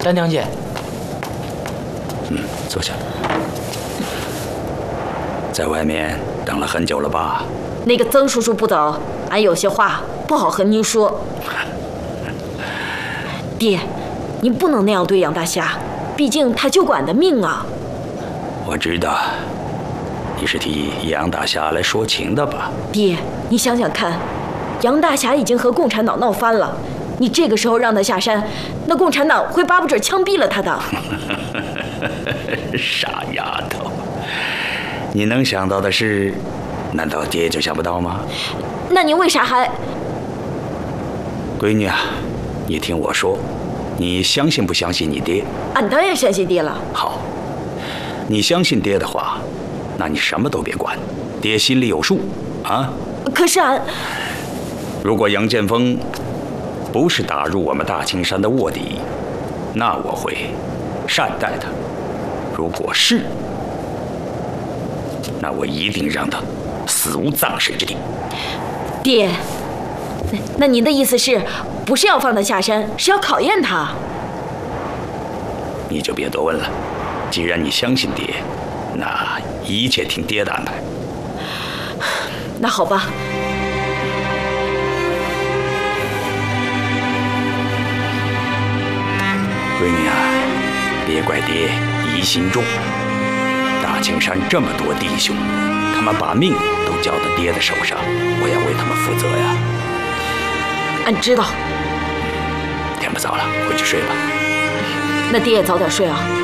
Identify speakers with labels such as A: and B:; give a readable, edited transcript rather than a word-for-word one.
A: 丹娘姐。
B: 坐下。在外面等了很久了吧？
C: 那个曾叔叔不走，俺有些话不好和您说。爹，您不能那样对杨大侠，毕竟他救过俺的命啊。
B: 我知道，你是替杨大侠来说情的吧？
C: 爹，你想想看，杨大侠已经和共产党闹翻了，你这个时候让他下山，那共产党会巴不准枪毙了他的。
B: 傻丫头，你能想到的事，难道爹就想不到吗？
C: 那您为啥还……
B: 闺女啊，你听我说，你相信不相信你爹？
C: 俺当然相信爹了。
B: 好，你相信爹的话，那你什么都别管，爹心里有数啊。
C: 可是俺……
B: 如果杨建锋不是打入我们大青山的卧底，那我会善待他；如果是，那我一定让他死无葬身之地。
C: 爹，那您的意思是，不是要放他下山，是要考验他？
B: 你就别多问了，既然你相信爹，那一切听爹的安排。
C: 那好吧。
B: 闺女啊，别怪爹疑心重。大青山这么多弟兄，他们把命都交到爹的手上，我要为他们负责呀。
C: 俺知道。
B: 天不早了，回去睡吧。
C: 那爹也早点睡啊。